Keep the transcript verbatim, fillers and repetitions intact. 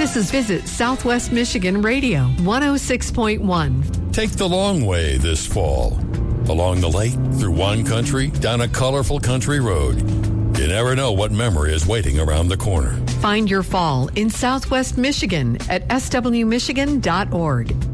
This is Visit Southwest Michigan Radio, one oh six point one. Take the long way this fall. Along the lake, through wine country, down a colorful country road. You never know what memory is waiting around the corner. Find your fall in Southwest Michigan at s w michigan dot org.